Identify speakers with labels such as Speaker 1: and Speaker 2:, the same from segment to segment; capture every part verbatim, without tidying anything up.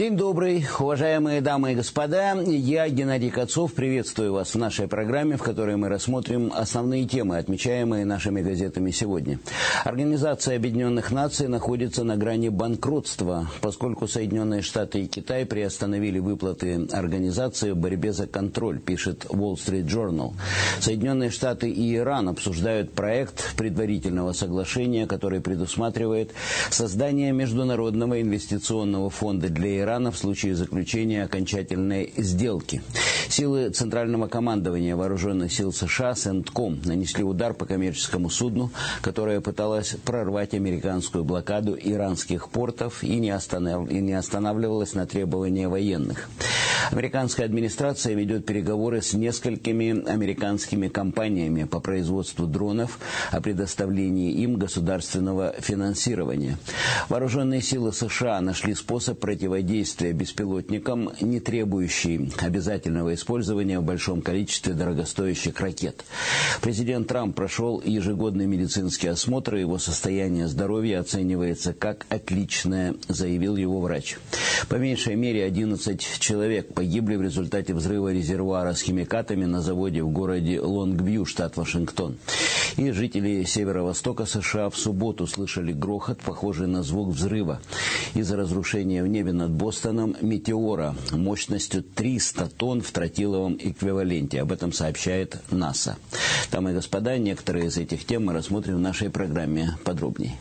Speaker 1: День добрый, уважаемые дамы и господа. Я, Геннадий Кацов, приветствую вас в нашей программе, в которой мы рассмотрим основные темы, отмечаемые нашими газетами сегодня. Организация Объединенных Наций находится на грани банкротства, поскольку Соединенные Штаты и Китай приостановили выплаты организации в борьбе за контроль, пишет Wall Street Journal. Соединенные Штаты и Иран обсуждают проект предварительного соглашения, который предусматривает создание Международного инвестиционного фонда для Ирана в случае заключения окончательной сделки. Силы Центрального командования Вооруженных сил США Центком нанесли удар по коммерческому судну, которое пыталось прорвать американскую блокаду иранских портов и не, останов... и не останавливалось на требования военных. Американская администрация ведет переговоры с несколькими американскими компаниями по производству дронов о предоставлении им государственного финансирования. Вооруженные силы США нашли способ противодействия беспилотникам, не требующий обязательного использования в большом количестве дорогостоящих ракет. Президент Трамп прошел ежегодный медицинский осмотр, и его состояние здоровья оценивается как отличное, заявил его врач. По меньшей мере одиннадцать человек погибли в результате взрыва резервуара с химикатами на заводе в городе Лонгвью, штат Вашингтон. И жители северо-востока США в субботу слышали грохот, похожий на звук взрыва из-за разрушения в небе над Бостоном метеора мощностью триста тонн в тротиловом эквиваленте. Об этом сообщает НАСА. Дамы и господа, некоторые из этих тем мы рассмотрим в нашей программе подробнее.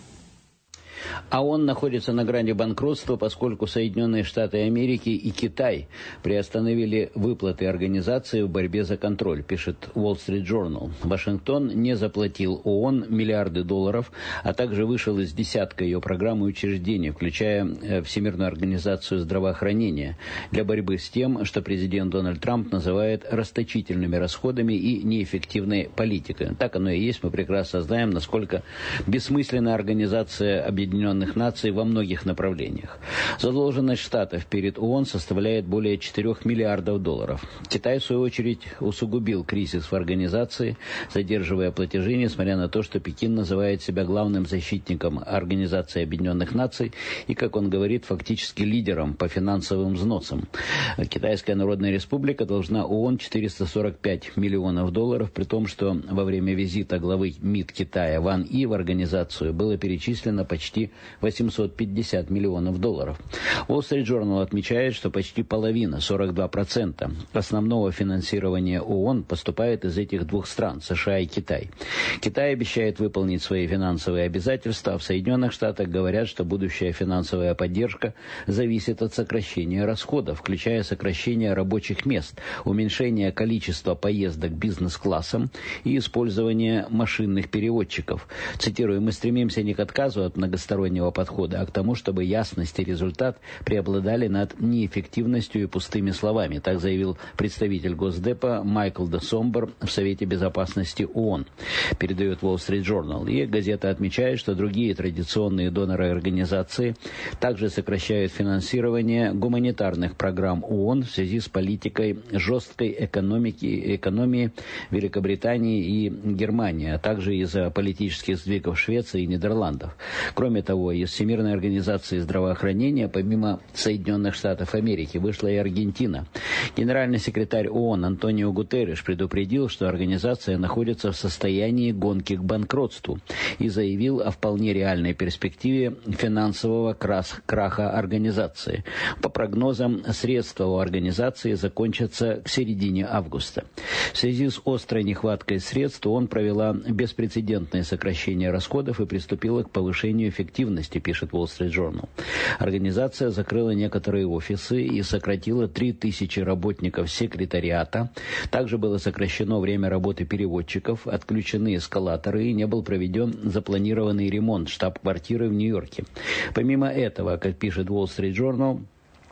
Speaker 1: А ООН находится на грани банкротства, поскольку Соединенные Штаты Америки и Китай приостановили выплаты организации в борьбе за контроль, пишет Wall Street Journal. Вашингтон не заплатил ООН миллиарды долларов, а также вышел из десятка ее программ и учреждений, включая Всемирную организацию здравоохранения, для борьбы с тем, что президент Дональд Трамп называет расточительными расходами и неэффективной политикой. Так оно и есть, мы прекрасно знаем, насколько бессмысленна организация Объединенных Наций во многих направлениях. Задолженность Штатов перед ООН составляет более четырёх миллиардов долларов. Китай, в свою очередь, усугубил кризис в организации, задерживая платежи, несмотря на то, что Пекин называет себя главным защитником Организации Объединенных Наций и, как он говорит, фактически лидером по финансовым взносам. Китайская Народная Республика должна ООН четыреста сорок пять миллионов долларов, при том, что во время визита главы МИД Китая Ван И в организацию было перечислено почти восемьсот пятьдесят миллионов долларов. Wall Street Journal отмечает, что почти половина, сорок два процента основного финансирования ООН поступает из этих двух стран, США и Китай. Китай обещает выполнить свои финансовые обязательства, а в Соединенных Штатах говорят, что будущая финансовая поддержка зависит от сокращения расходов, включая сокращение рабочих мест, уменьшение количества поездок бизнес-классом и использование машинных переводчиков. Цитирую: «Мы стремимся не к отказу от многостороннего подхода, а к тому, чтобы ясность и результат преобладали над неэффективностью и пустыми словами», так заявил представитель Госдепа Майкл де Сомбер в Совете Безопасности ООН, передает Wall Street Journal. И газета отмечает, что другие традиционные доноры организации также сокращают финансирование гуманитарных программ ООН в связи с политикой жесткой экономики, экономии Великобритании и Германии, а также из-за политических сдвигов Швеции и Нидерландов. Кроме того, из Всемирной организации здравоохранения, помимо Соединенных Штатов Америки, вышла и Аргентина. Генеральный секретарь ООН Антонио Гутерриш предупредил, что организация находится в состоянии гонки к банкротству, и заявил о вполне реальной перспективе финансового краха организации. По прогнозам, средства у организации закончатся к середине августа. В связи с острой нехваткой средств ООН провела беспрецедентное сокращение расходов и приступила к повышению эффективности, пишет Wall Street Journal. Организация закрыла некоторые офисы и сократила три тысячи работников секретариата. Также было сокращено время работы переводчиков, отключены эскалаторы и не был проведен запланированный ремонт штаб-квартиры в Нью-Йорке. Помимо этого, как пишет Wall Street Journal,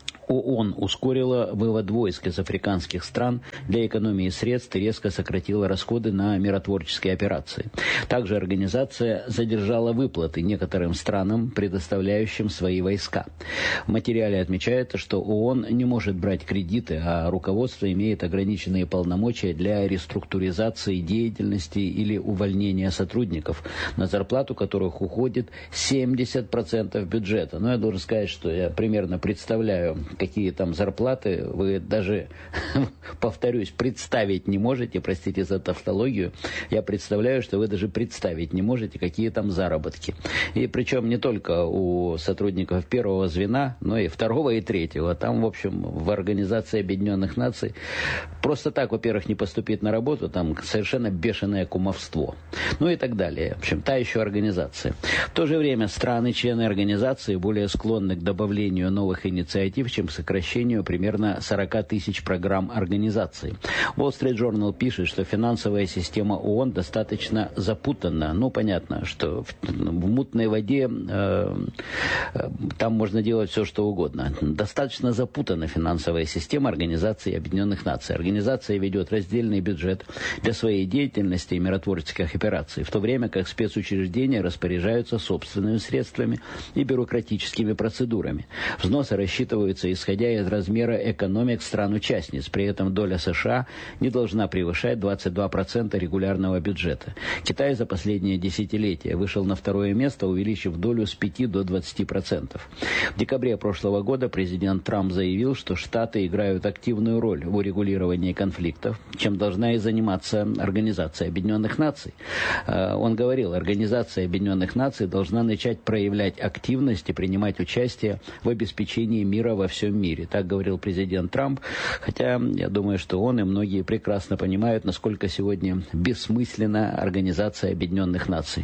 Speaker 1: ООН ускорила вывод войск из африканских стран для экономии средств и резко сократила расходы на миротворческие операции. Также организация задержала выплаты некоторым странам, предоставляющим свои войска. В материале отмечается, что ООН не может брать кредиты, а руководство имеет ограниченные полномочия для реструктуризации деятельности или увольнения сотрудников, на зарплату которых уходит семьдесят процентов бюджета. Но я должен сказать, что я примерно представляю,
Speaker 2: какие там зарплаты, вы даже, повторюсь, представить не можете, простите за тавтологию, я представляю, что вы даже представить не можете, какие там заработки. И причем не только у сотрудников первого звена, но и второго и третьего. Там, в общем, в Организации Объединенных Наций просто так, во-первых, не поступить на работу, там совершенно бешеное кумовство. Ну и так далее. В общем, та еще организация. В то же время страны, члены организации, более склонны к добавлению новых инициатив, чем к сокращению примерно сорок тысяч программ организации. Wall Street Journal пишет, что финансовая система ООН достаточно запутанна. Ну, понятно, что в, в мутной воде э, э, там можно делать все, что угодно. Достаточно запутана финансовая система Организации Объединенных Наций. Организация ведет раздельный бюджет для своей деятельности и миротворческих операций, в то время как спецучреждения распоряжаются собственными средствами и бюрократическими процедурами. Взносы рассчитываются исходя из размера экономик стран-участниц. При этом доля США не должна превышать двадцать два процента регулярного бюджета. Китай за последние десятилетия вышел на второе место, увеличив долю с пяти до двадцати процентов. В декабре прошлого года президент Трамп заявил, что Штаты играют активную роль в урегулировании конфликтов, чем должна и заниматься Организация Объединенных Наций. Он говорил, Организация Объединенных Наций должна начать проявлять активность и принимать участие в обеспечении мира во всем мире. Так говорил президент Трамп, хотя я думаю, что он и многие прекрасно понимают, насколько сегодня бессмысленна Организация Объединенных Наций.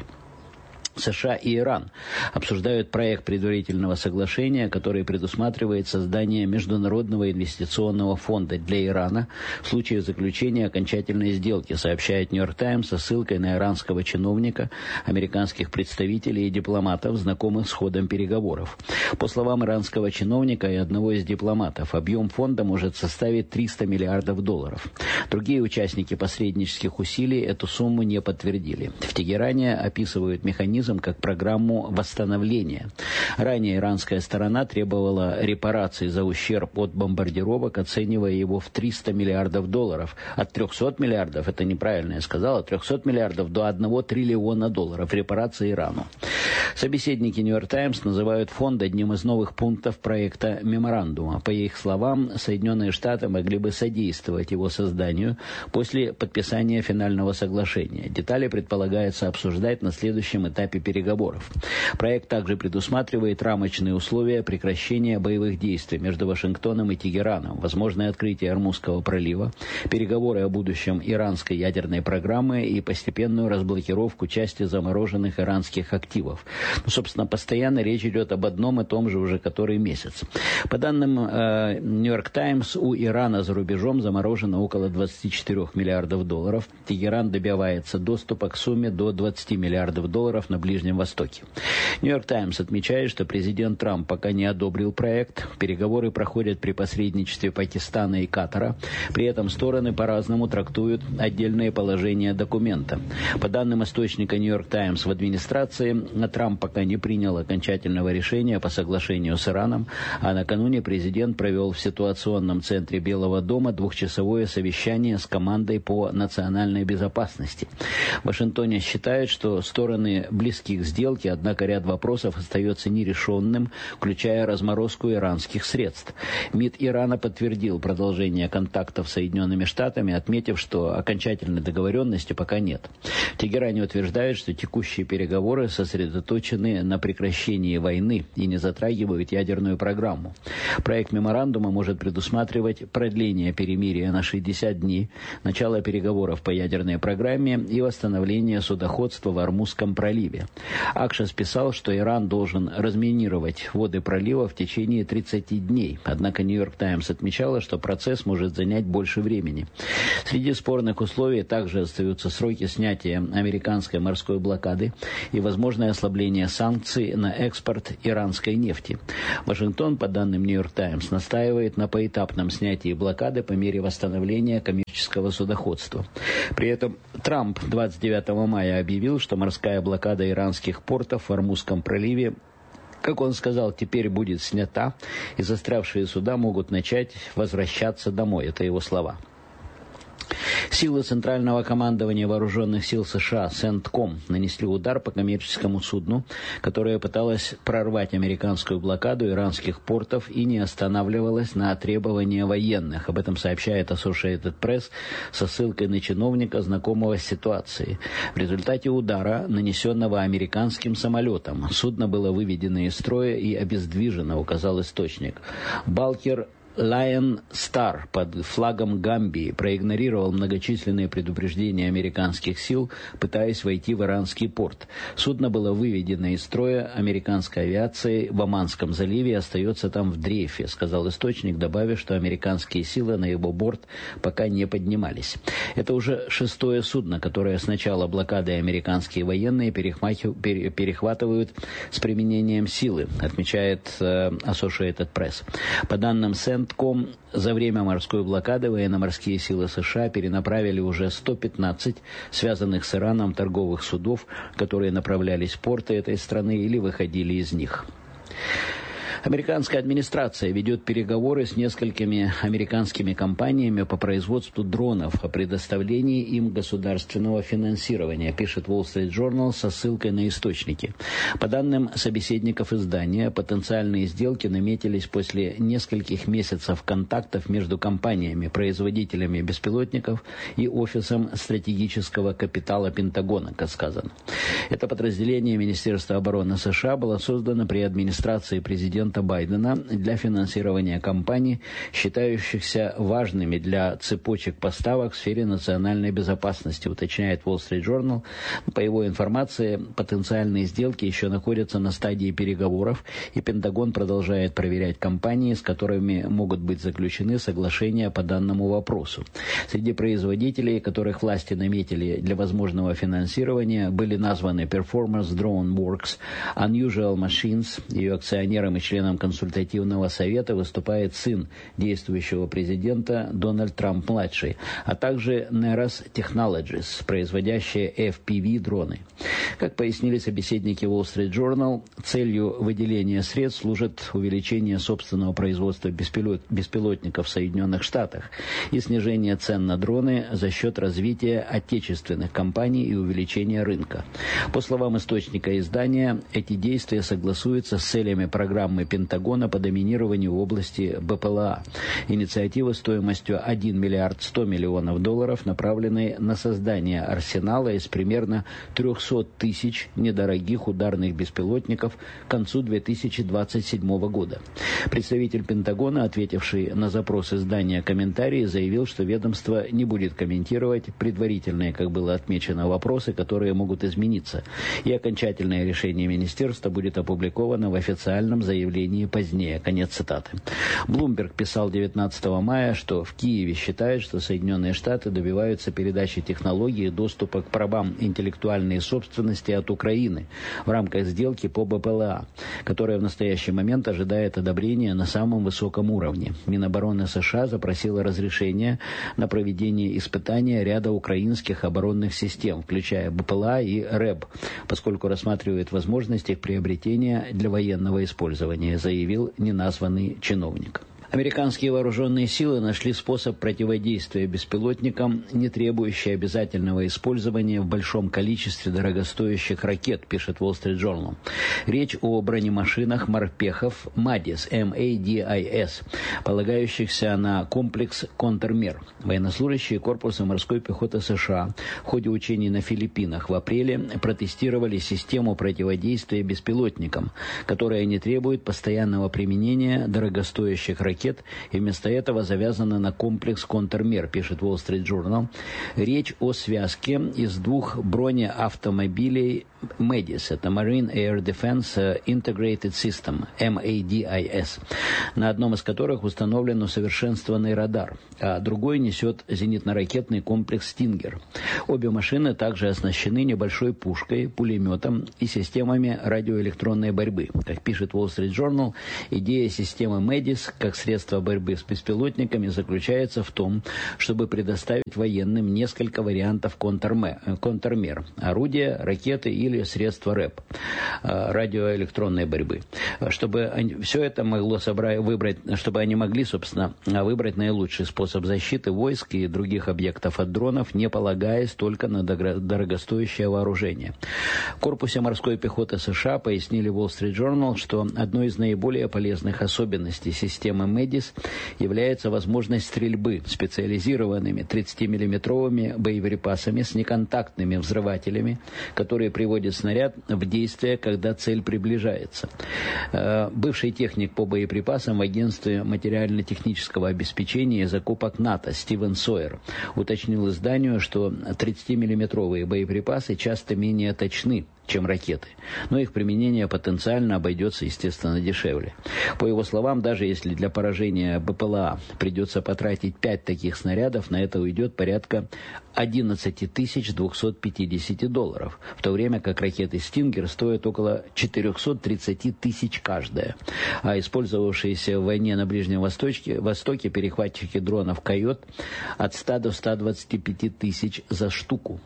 Speaker 2: США и Иран обсуждают проект предварительного соглашения, который предусматривает создание Международного инвестиционного фонда для Ирана в случае заключения окончательной сделки, сообщает Нью-Йорк Таймс со ссылкой на иранского чиновника, американских представителей и дипломатов, знакомых с ходом переговоров. По словам иранского чиновника и одного из дипломатов, объем фонда может составить триста миллиардов долларов. Другие участники посреднических усилий эту сумму не подтвердили. В Тегеране описывают механизм как программу восстановления. Ранее иранская сторона требовала репараций за ущерб от бомбардировок, оценивая его в триста миллиардов долларов. От трехсот миллиардов, это неправильно я сказал, от трехсот миллиардов до одного триллиона долларов репарации Ирану. Собеседники Нью-Йорк Таймс называют фонд одним из новых пунктов проекта меморандума. По их словам, Соединенные Штаты могли бы содействовать его созданию после подписания финального соглашения. Детали предполагается обсуждать на следующем этапе переговоров. Проект также предусматривает рамочные условия прекращения боевых действий между Вашингтоном и Тегераном, возможное открытие Ормузского пролива, переговоры о будущем иранской ядерной программы и постепенную разблокировку части замороженных иранских активов. Ну, собственно, постоянно речь идет об одном и том же уже который месяц. По данным э, Нью-Йорк Таймс, у Ирана за рубежом заморожено около двадцати четырёх миллиардов долларов. Тегеран добивается доступа к сумме до двадцати миллиардов долларов на Ближнем Востоке. Нью-Йорк Таймс отмечает, что президент Трамп пока не одобрил проект. Переговоры проходят при посредничестве Пакистана и Катара. При этом стороны по-разному трактуют отдельные положения документа. По данным источника Нью-Йорк Таймс в администрации, Трамп пока не принял окончательного решения по соглашению с Ираном, а накануне президент провел в ситуационном центре Белого дома двухчасовое совещание с командой по национальной безопасности. В Вашингтоне считают, что стороны близки к сделке, однако ряд вопросов остается нерешенным, включая разморозку иранских средств. МИД Ирана подтвердил продолжение контактов с Соединенными Штатами, отметив, что окончательной договоренности пока нет. В Тегеране утверждают, что текущие переговоры сосредоточены на прекращении войны и не затрагивают ядерную программу. Проект меморандума может предусматривать продление перемирия на шестьдесят дней, начало переговоров по ядерной программе и восстановление судоходства в Ормузском проливе. Акшес писал, что Иран должен разминировать воды пролива в течение тридцати дней. Однако Нью-Йорк Таймс отмечала, что процесс может занять больше времени. Среди спорных условий также остаются сроки снятия американской морской блокады и возможное ослабление санкций на экспорт иранской нефти. Вашингтон, по данным Нью-Йорк Таймс, настаивает на поэтапном снятии блокады по мере восстановления коммерческого судоходства. При этом Трамп двадцать девятого мая объявил, что морская блокада иранских портов в Ормузском проливе, как он сказал, теперь будет снята, и застрявшие суда могут начать возвращаться домой. Это его слова. Силы Центрального командования Вооруженных сил США «Центком» нанесли удар по коммерческому судну, которое пыталось прорвать американскую блокаду иранских портов и не останавливалось на требования военных. Об этом сообщает Associated Press со ссылкой на чиновника, знакомого с ситуацией. В результате удара, нанесенного американским самолетом, судно было выведено из строя и обездвижено, указал источник. Балкер Lion Star под флагом Гамбии проигнорировал многочисленные предупреждения американских сил, пытаясь войти в иранский порт. Судно было выведено из строя американской авиацией в Оманском заливе и остается там в дрейфе, сказал источник, добавив, что американские силы на его борт пока не поднимались. Это уже шестое судно, которое с начала блокады американские военные перехватывают с применением силы, отмечает Associated Press. По данным Центком, за время морской блокады военно-морские силы США перенаправили уже сто пятнадцать связанных с Ираном торговых судов, которые направлялись в порты этой страны или выходили из них. Американская администрация ведет переговоры с несколькими американскими компаниями по производству дронов о предоставлении им государственного финансирования, пишет Wall Street Journal со ссылкой на источники. По данным собеседников издания, потенциальные сделки наметились после нескольких месяцев контактов между компаниями, производителями беспилотников и Офисом стратегического капитала Пентагона, как сказано. Это подразделение Министерства обороны США было создано при администрации президента Байдена для финансирования компаний, считающихся важными для цепочек поставок в сфере национальной безопасности, уточняет Wall Street Journal. По его информации, потенциальные сделки еще находятся на стадии переговоров, и Пентагон продолжает проверять компании, с которыми могут быть заключены соглашения по данному вопросу. Среди производителей, которых власти наметили для возможного финансирования, были названы Performance Drone Works, Unusual Machines, ее акционером и членом консультативного совета выступает сын действующего президента Дональд Трамп-младший, а также Neras Technologies, производящие эф пи ви-дроны. Как пояснили собеседники Wall Street Journal, целью выделения средств служит увеличение собственного производства беспилот... беспилотников в Соединенных Штатах и снижение цен на дроны за счет развития отечественных компаний и увеличения рынка. По словам источника издания, эти действия согласуются с целями программы Пентагона по доминированию в области бэ пэ эл а. Инициатива стоимостью один миллиард сто миллионов долларов, направленной на создание арсенала из примерно триста тысяч недорогих ударных беспилотников к концу две тысячи двадцать седьмого года. Представитель Пентагона, ответивший на запрос издания комментарии, заявил, что ведомство не будет комментировать предварительные, как было отмечено, вопросы, которые могут измениться, и окончательное решение министерства будет опубликовано в официальном заявлении позднее. Конец цитаты. Bloomberg писал девятнадцатого мая, что в Киеве считают, что Соединенные Штаты добиваются передачи технологий и доступа к правам интеллектуальной собственности от Украины в рамках сделки по бэ пэ эл а, которая в настоящий момент ожидает одобрения на самом высоком уровне. Минобороны США запросила разрешение на проведение испытания ряда украинских оборонных систем, включая бэ пэ эл а и рэб, поскольку рассматривает возможность их приобретения для военного использования, заявил неназванный чиновник. Американские вооруженные силы нашли способ противодействия беспилотникам, не требующий обязательного использования в большом количестве дорогостоящих ракет, пишет Wall Street Journal. Речь о бронемашинах морпехов МАДИС, эм эй ди ай эс, полагающихся на комплекс контрмер. Военнослужащие корпуса морской пехоты США в ходе учений на Филиппинах в апреле протестировали систему противодействия беспилотникам, которая не требует постоянного применения дорогостоящих ракет, и вместо этого завязана на комплекс контрмер, пишет Wall Street Journal. Речь о связке из двух бронеавтомобилей МЭДИС, это Marine Air Defense Integrated System, эм эй ди ай эс, на одном из которых установлен усовершенствованный радар, а другой несет зенитно-ракетный комплекс «Стингер». Обе машины также оснащены небольшой пушкой, пулеметом и системами радиоэлектронной борьбы. Как пишет Wall Street Journal, идея системы МЭДИС как средства борьбы с беспилотниками заключается в том, чтобы предоставить военным несколько вариантов контрмер – орудия, ракеты или средства рэп – радиоэлектронной борьбы. Чтобы они, все это могло собрать, выбрать, чтобы они могли, собственно, выбрать наилучший способ защиты войск и других объектов от дронов, не полагаясь только на дорогостоящее вооружение. В корпусе морской пехоты США пояснили Wall Street Journal, что одной из наиболее полезных особенностей системы Мэдис является возможность стрельбы специализированными тридцатимиллиметровыми боеприпасами с неконтактными взрывателями, которые приводят снаряд в действие, когда цель приближается. Бывший техник по боеприпасам в агентстве материально-технического обеспечения и закупок НАТО Стивен Сойер уточнил изданию, что тридцатимиллиметровые боеприпасы часто менее точны, чем ракеты, но их применение потенциально обойдется, естественно, дешевле. По его словам, даже если для поражения БПЛА придется потратить пять таких снарядов, на это уйдет порядка одиннадцать тысяч двести пятьдесят долларов, в то время как ракеты «Стингер» стоят около четыреста тридцать тысяч каждая, а использовавшиеся в войне на Ближнем Востоке, Востоке перехватчики дронов «Койот» от ста до ста двадцати пяти тысяч за штуку.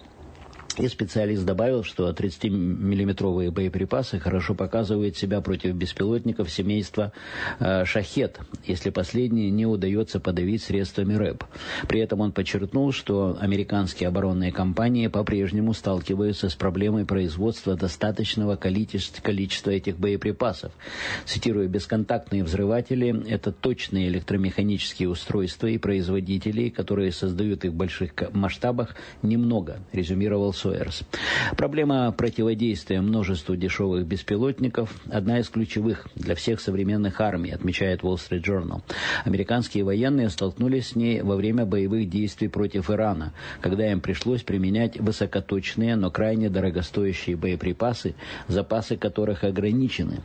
Speaker 2: И специалист добавил, что тридцатимиллиметровые боеприпасы хорошо показывают себя против беспилотников семейства э, «Шахед», если последние не удается подавить средствами рэп. При этом он подчеркнул, что американские оборонные компании по-прежнему сталкиваются с проблемой производства достаточного количества, количества этих боеприпасов. Цитирую, «бесконтактные взрыватели – это точные электромеханические устройства, и производителей, которые создают их в больших масштабах, немного», резюмировал Сойерс. Проблема противодействия множеству дешевых беспилотников – одна из ключевых для всех современных армий, отмечает Wall Street Journal. Американские военные столкнулись с ней во время боевых действий против Ирана, когда им пришлось применять высокоточные, но крайне дорогостоящие боеприпасы, запасы которых ограничены.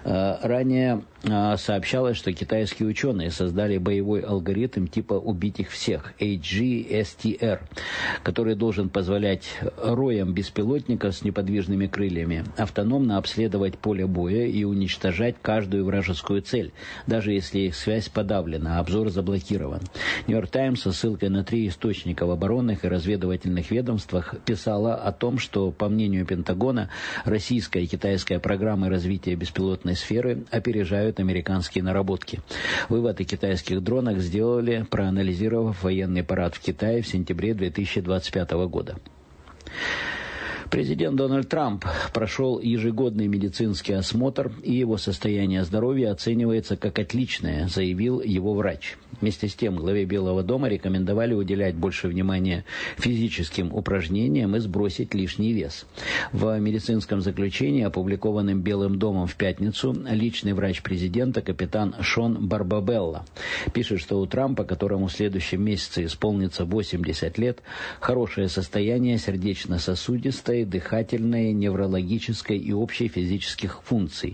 Speaker 2: Ранее сообщалось, что китайские ученые создали боевой алгоритм типа «убить их всех» эйч джи эс ти ар, который должен позволять роям беспилотников с неподвижными крыльями автономно обследовать поле боя и уничтожать каждую вражескую цель, даже если их связь подавлена, а обзор заблокирован. Нью-Йорк Таймс со ссылкой на три источника в оборонных и разведывательных ведомствах писала о том, что, по мнению Пентагона, российская и китайская программы развития беспилотной сферы опережают американские наработки. Вывод о китайских дронах сделали, проанализировав военный парад в Китае в сентябре две тысячи двадцать пятого года. Президент Дональд Трамп прошел ежегодный медицинский осмотр, и его состояние здоровья оценивается как отличное, заявил его врач. Вместе с тем, главе Белого дома рекомендовали уделять больше внимания физическим упражнениям и сбросить лишний вес. В медицинском заключении, опубликованном Белым домом в пятницу, личный врач президента, капитан Шон Барбабелла, пишет, что у Трампа, которому в следующем месяце исполнится восемьдесят лет, хорошее состояние сердечно-сосудистой, дыхательной, неврологической и общей физических функций.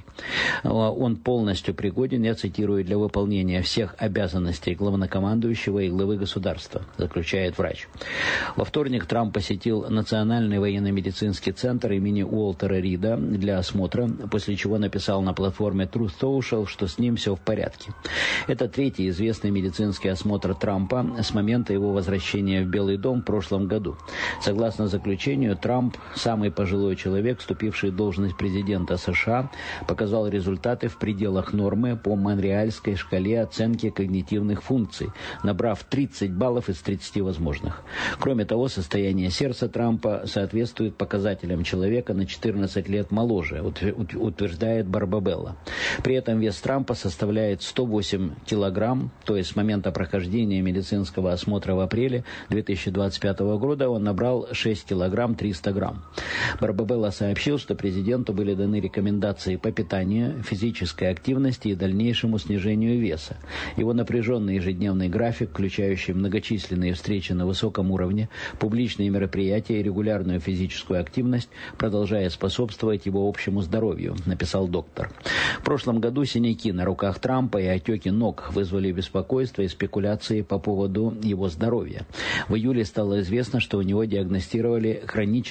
Speaker 2: Он полностью пригоден, я цитирую, для выполнения всех обязанностей главнокомандующего и главы государства, заключает врач. Во вторник Трамп посетил Национальный военно-медицинский центр имени Уолтера Рида для осмотра, после чего написал на платформе Truth Social, что с ним все в порядке. Это третий известный медицинский осмотр Трампа с момента его возвращения в Белый дом в прошлом году. Согласно заключению, Трамп, самый пожилой человек, вступивший в должность президента США, показал результаты в пределах нормы по Монреальской шкале оценки когнитивных функций, набрав тридцать баллов из тридцати возможных. Кроме того, состояние сердца Трампа соответствует показателям человека на четырнадцать лет моложе, утверждает Барбабелла. При этом вес Трампа составляет сто восемь килограмм, то есть с момента прохождения медицинского осмотра в апреле две тысячи двадцать пятого года он набрал шесть килограмм триста грамм. Барбабелла сообщил, что президенту были даны рекомендации по питанию, физической активности и дальнейшему снижению веса. Его напряженный ежедневный график, включающий многочисленные встречи на высоком уровне, публичные мероприятия и регулярную физическую активность, продолжает способствовать его общему здоровью, написал доктор. В прошлом году синяки на руках Трампа и отеки ног вызвали беспокойство и спекуляции по поводу его здоровья. В июле стало известно, что у него диагностировали хроническую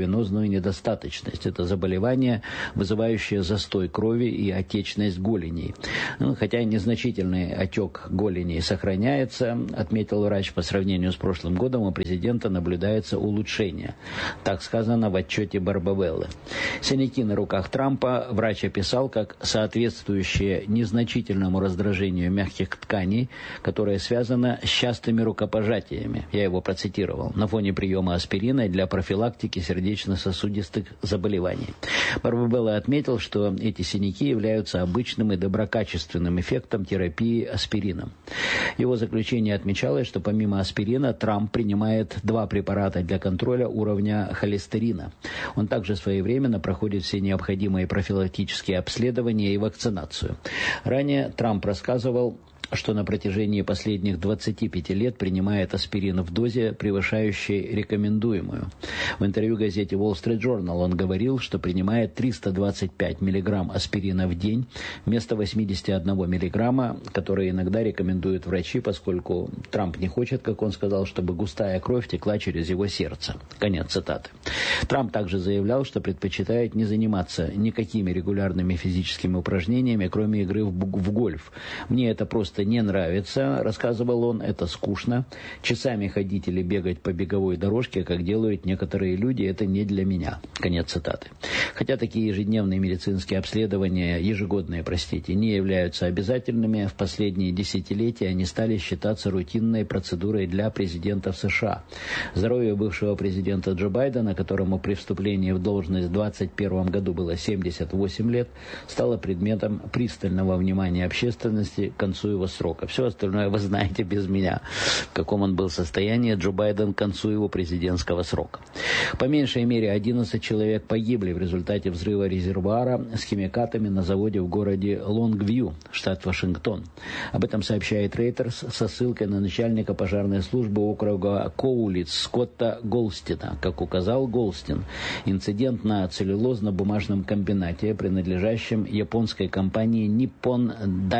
Speaker 2: кровеносную недостаточность. Это заболевание, вызывающее застой крови и отечность голеней. Ну, хотя незначительный отек голеней сохраняется, отметил врач, по сравнению с прошлым годом у президента наблюдается улучшение. Так сказано в отчете Барбавеллы. Синяки на руках Трампа врач описал как соответствующие незначительному раздражению мягких тканей, которое связано с частыми рукопожатиями. Я его процитировал. На фоне приема аспирина для профилактики сердечно-сосудистых заболеваний. Барбавелла отметил, что эти синяки являются обычным и доброкачественным эффектом терапии аспирином. Его заключение отмечалось, что помимо аспирина Трамп принимает два препарата для контроля уровня холестерина. Он также своевременно проходит все необходимые профилактические обследования и вакцинацию. Ранее Трамп рассказывал, что на протяжении последних двадцати пяти лет принимает аспирин в дозе, превышающей рекомендуемую. В интервью газете Wall Street Journal он говорил, что принимает триста двадцать пять миллиграмм аспирина в день вместо восьмидесяти одного миллиграмма, которые иногда рекомендуют врачи, поскольку Трамп не хочет, как он сказал, чтобы густая кровь текла через его сердце. Конец цитаты. Трамп также заявлял, что предпочитает не заниматься никакими регулярными физическими упражнениями, кроме игры в, в гольф. «Мне это просто не нравится», — рассказывал он, — «это скучно. Часами ходить или бегать по беговой дорожке, как делают некоторые люди, это не для меня». Конец цитаты. Хотя такие ежедневные медицинские обследования, ежегодные, простите, не являются обязательными, в последние десятилетия они стали считаться рутинной процедурой для президентов США. Здоровье бывшего президента Джо Байдена, которому при вступлении в должность в двадцать первом году было семьдесят восемь лет, стало предметом пристального внимания общественности к концу его срока. Все остальное вы знаете без меня, в каком он был состоянии Джо Байден к концу его президентского срока. По меньшей мере одиннадцать человек погибли в результате взрыва резервуара с химикатами на заводе в городе Лонгвью, штат Вашингтон. Об этом сообщает Рейтерс со ссылкой на начальника пожарной службы округа Коулиц Скотта Голстина. Как указал Голстин, инцидент на целлюлозно-бумажном комбинате, принадлежащем японской компании Nippon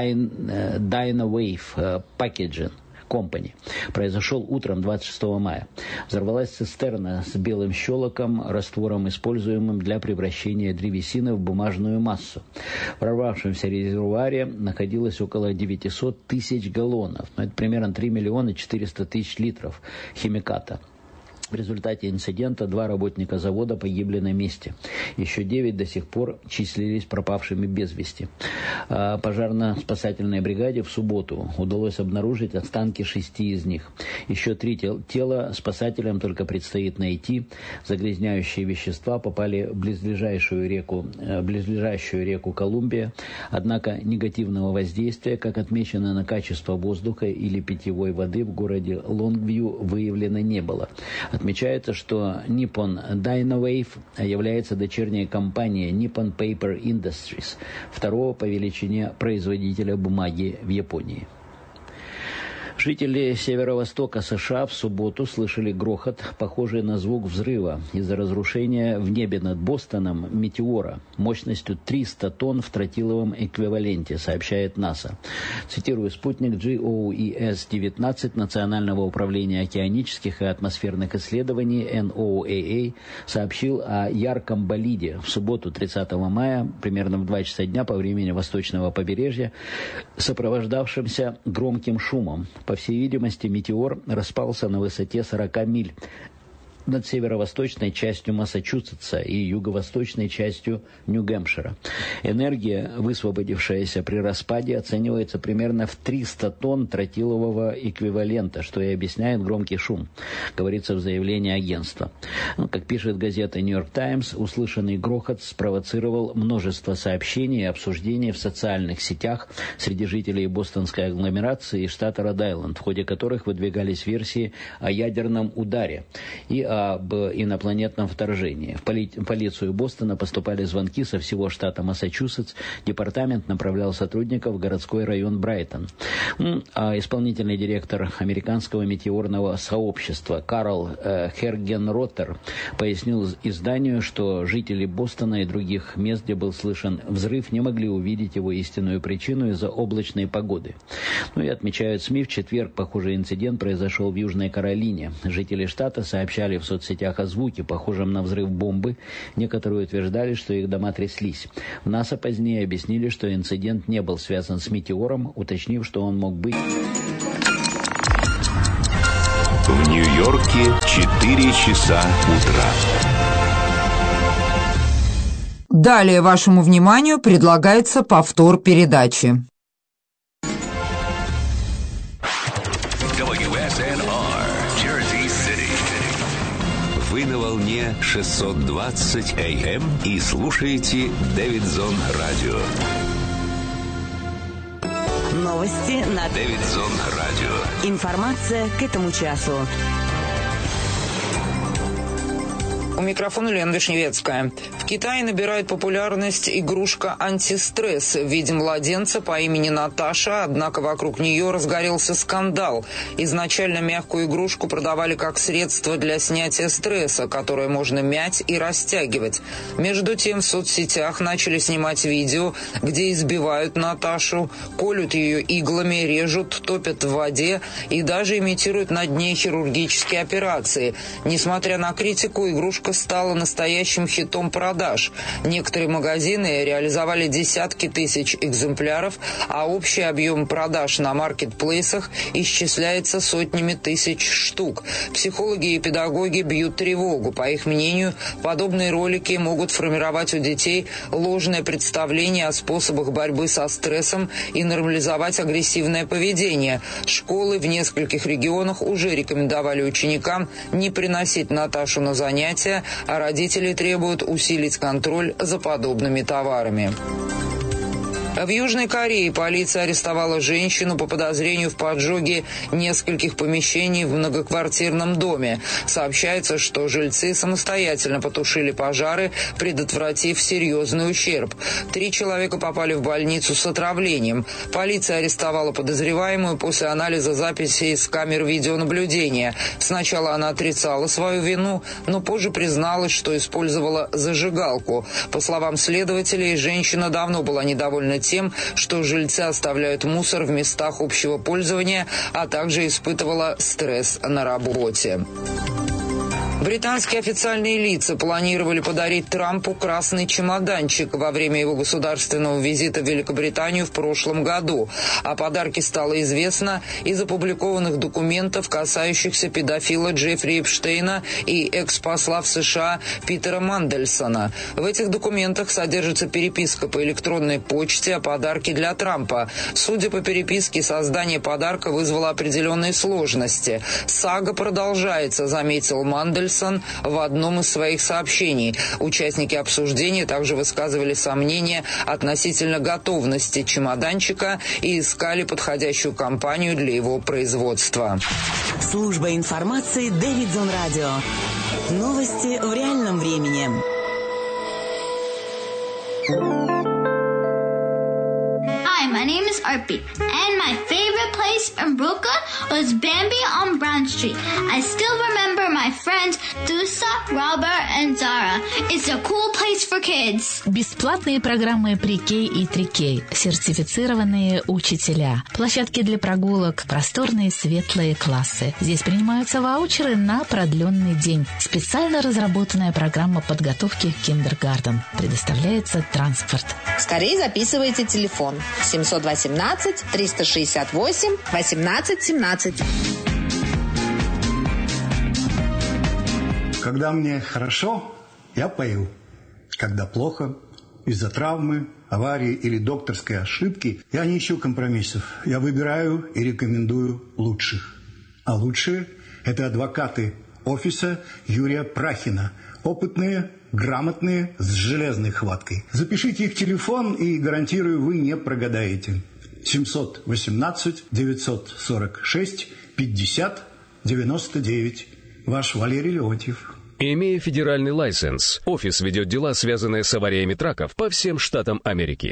Speaker 2: Dynawave Packaging Company, произошел утром двадцать шестого мая. Взорвалась цистерна с белым щелоком, раствором, используемым для превращения древесины в бумажную массу. В прорвавшемся резервуаре находилось около девятьсот тысяч галлонов, это примерно три миллиона четыреста тысяч литров химиката. В результате инцидента два работника завода погибли на месте. Еще девять до сих пор числились пропавшими без вести. Пожарно-спасательной бригаде в субботу удалось обнаружить останки шести из них. Еще три тел- тела спасателям только предстоит найти. Загрязняющие вещества попали в близлежащую реку, близлежащую реку Колумбия. Однако негативного воздействия, как отмечено, на качество воздуха или питьевой воды в городе Лонгвью выявлено не было. Отмечается, что Nippon Dynawave является дочерней компанией Nippon Paper Industries, второго по величине производителя бумаги в Японии. Жители северо-востока США в субботу слышали грохот, похожий на звук взрыва из-за разрушения в небе над Бостоном метеора мощностью триста тонн в тротиловом эквиваленте, сообщает НАСА. Цитирую спутник джи о и эс девятнадцать Национального управления океанических и атмосферных исследований эн о эй эй сообщил о ярком болиде в субботу тридцатого мая, примерно в два часа дня по времени восточного побережья, сопровождавшимся громким шумом. По всей видимости, метеор распался на высоте сорока миль над северо-восточной частью Массачусетса и юго-восточной частью Нью-Гэмпшира. Энергия, высвободившаяся при распаде, оценивается примерно в триста тонн тротилового эквивалента, что и объясняет громкий шум, говорится в заявлении агентства. Ну, как пишет газета «Нью-Йорк Таймс», услышанный грохот спровоцировал множество сообщений и обсуждений в социальных сетях среди жителей бостонской агломерации и штата Род-Айленд, в ходе которых выдвигались версии о ядерном ударе и о об инопланетном вторжении. В поли- полицию Бостона поступали звонки со всего штата Массачусетс. Департамент направлял сотрудников в городской район Брайтон. А исполнительный директор американского метеорного сообщества Карл э, Хергенроттер пояснил изданию, что жители Бостона и других мест, где был слышен взрыв, не могли увидеть его истинную причину из-за облачной погоды. Ну и отмечают СМИ, в четверг похожий инцидент произошел в Южной Каролине. Жители штата сообщали в соцсетях о звуке, похожем на взрыв бомбы. Некоторые утверждали, что их дома тряслись. В НАСА позднее объяснили, что инцидент не был связан с метеором, уточнив, что он мог быть...
Speaker 3: В Нью-Йорке четыре часа утра.
Speaker 4: Далее вашему вниманию предлагается повтор передачи.
Speaker 3: дабл ю эс эн ар, Jersey City. Вы на волне шестьсот двадцать эй эм и слушаете Дэвидсон Радио.
Speaker 5: Новости на
Speaker 3: Дэвидсон Радио.
Speaker 5: Информация к этому часу.
Speaker 4: У микрофона Лена Вишневецкая. В Китае набирает популярность игрушка антистресс в виде младенца по имени Наташа, однако вокруг нее разгорелся скандал. Изначально мягкую игрушку продавали как средство для снятия стресса, которое можно мять и растягивать. Между тем в соцсетях начали снимать видео, где избивают Наташу, колют ее иглами, режут, топят в воде и даже имитируют над ней хирургические операции. Несмотря на критику, игрушка стала настоящим хитом продаж. Некоторые магазины реализовали десятки тысяч экземпляров, а общий объем продаж на маркетплейсах исчисляется сотнями тысяч штук. Психологи и педагоги бьют тревогу. По их мнению, подобные ролики могут формировать у детей ложное представление о способах борьбы со стрессом и нормализовать агрессивное поведение. Школы в нескольких регионах уже рекомендовали ученикам не приносить Наташу на занятия, а родители требуют усилить контроль за подобными товарами. В Южной Корее полиция арестовала женщину по подозрению в поджоге нескольких помещений в многоквартирном доме. Сообщается, что жильцы самостоятельно потушили пожары, предотвратив серьезный ущерб. Три человека попали в больницу с отравлением. Полиция арестовала подозреваемую после анализа записей с камер видеонаблюдения. Сначала она отрицала свою вину, но позже призналась, что использовала зажигалку. По словам следователей, женщина давно была недовольна тем, что жильцы оставляют мусор в местах общего пользования, а также испытывала стресс на работе. Британские официальные лица планировали подарить Трампу красный чемоданчик во время его государственного визита в Великобританию в прошлом году. О подарке стало известно из опубликованных документов, касающихся педофила Джеффри Эпштейна и экс-посла в США Питера Мандельсона. В этих документах содержится переписка по электронной почте о подарке для Трампа. Судя по переписке, создание подарка вызвало определенные сложности. «Сага продолжается», заметил Мандельсон в одном из своих сообщений. Участники обсуждения также высказывали сомнения относительно готовности чемоданчика и искали подходящую компанию для его производства.
Speaker 5: Служба информации Дэвидсон Радио. Новости в реальном времени.
Speaker 6: Hi, my name is Arpy, and my favorite place in Brooklyn was Bambi on Brown Street. I still remember my friends Dusa, Robert, and Zara. It's a cool place for kids.
Speaker 7: Бесплатные программы Pre-K и три-кей, сертифицированные учителя, площадки для прогулок, просторные светлые классы. Здесь принимаются ваучеры на продленный день. Специально разработанная программа подготовки киндергартен. Предоставляется транспорт.
Speaker 8: Скорее записывайте телефон семьсот восемнадцать триста шестьдесят восемь восемнадцать семнадцать.
Speaker 9: Когда мне хорошо, я пою. Когда плохо, из-за травмы, аварии или докторской ошибки, я не ищу компромиссов. Я выбираю и рекомендую лучших. А лучшие – это адвокаты офиса Юрия Прахина. Опытные, грамотные, с железной хваткой. Запишите их телефон, и, гарантирую, вы не прогадаете. семьсот восемнадцать девятьсот сорок шесть пятьдесят девяносто девять. Ваш Валерий Леонтьев.
Speaker 10: Имея федеральный лайсенс, офис ведет дела, связанные с авариями траков по всем штатам Америки.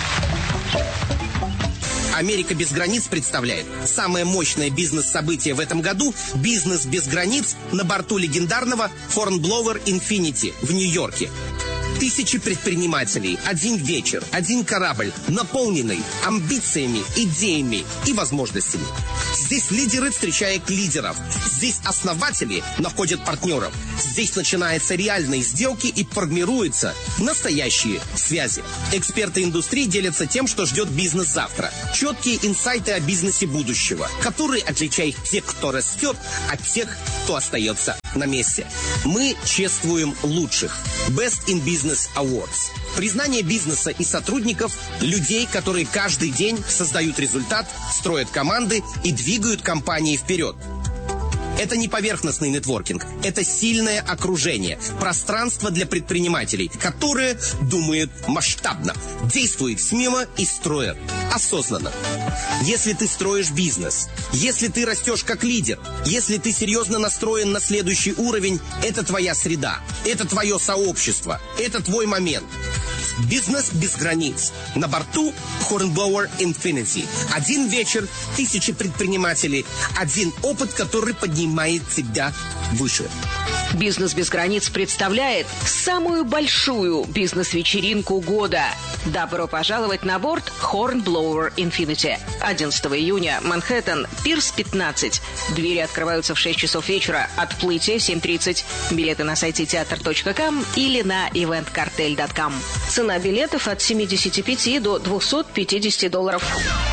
Speaker 11: «Америка без границ» представляет самое мощное бизнес-событие в этом году – «Бизнес без границ» на борту легендарного Hornblower Infinity в Нью-Йорке. Тысячи предпринимателей, один вечер, один корабль, наполненный амбициями, идеями и возможностями. Здесь лидеры встречают лидеров. Здесь основатели находят партнеров. Здесь начинаются реальные сделки и формируются настоящие связи. Эксперты индустрии делятся тем, что ждет бизнес завтра. Четкие инсайты о бизнесе будущего, которые отличают тех, кто растет, от тех, кто остается на месте. Мы чествуем лучших. Best in Business Awards. Признание бизнеса и сотрудников, людей, которые каждый день создают результат, строят команды и двигают компании вперед. Это не поверхностный нетворкинг, это сильное окружение, пространство для предпринимателей, которые думают масштабно, действуют смело и строят осознанно. Если ты строишь бизнес, если ты растешь как лидер, если ты серьезно настроен на следующий уровень, это твоя среда, это твое сообщество, это твой момент. Бизнес без границ. На борту Hornblower Infinity. Один вечер, тысячи предпринимателей, один опыт, который поднимает тебя выше.
Speaker 12: «Бизнес без границ» представляет самую большую бизнес-вечеринку года. Добро пожаловать на борт Hornblower Infinity. одиннадцатого июня, Манхэттен, Пирс пятнадцать. Двери открываются в шесть часов вечера, отплытие в семь тридцать. Билеты на сайте театр точка ком или на ивент картель точка ком. Цена билетов от семидесяти пяти до двухсот пятидесяти долларов.